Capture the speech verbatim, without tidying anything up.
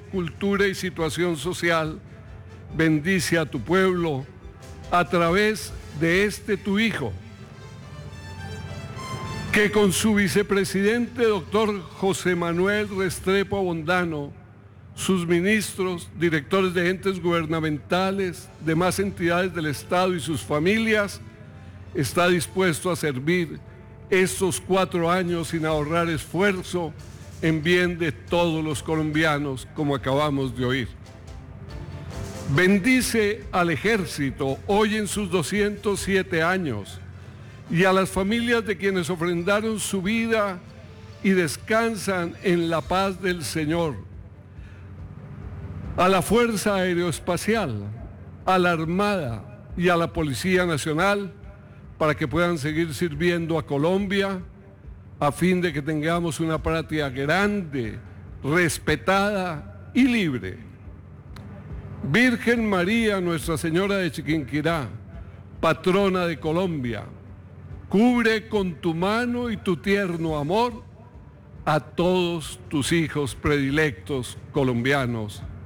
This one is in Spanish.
cultura y situación social, bendice a tu pueblo a través de este tu hijo, que con su vicepresidente, doctor José Manuel Restrepo Abondano, sus ministros, directores de entes gubernamentales, demás entidades del Estado y sus familias, está dispuesto a servir estos cuatro años sin ahorrar esfuerzo en bien de todos los colombianos, como acabamos de oír. Bendice al Ejército hoy en sus doscientos siete años y a las familias de quienes ofrendaron su vida y descansan en la paz del Señor. A la Fuerza Aeroespacial, a la Armada y a la Policía Nacional, para que puedan seguir sirviendo a Colombia, a fin de que tengamos una patria grande, respetada y libre. Virgen María, Nuestra Señora de Chiquinquirá, patrona de Colombia, cubre con tu mano y tu tierno amor a todos tus hijos predilectos colombianos.